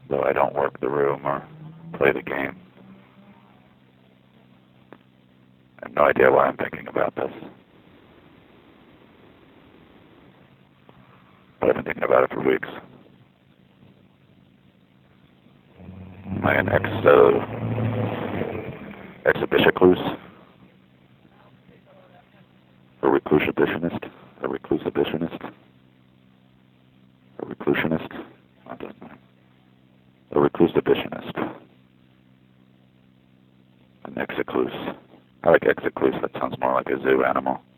though I don't work the room or play the game. I have no idea why I'm thinking about this, but I've been thinking about it for weeks. Am I an exhibitionist? A reclusibitionist? A reclusibitionist? A reclusionist? That doesn't matter. A reclusibitionist. An execluse. I like execluse. That sounds more like a zoo animal.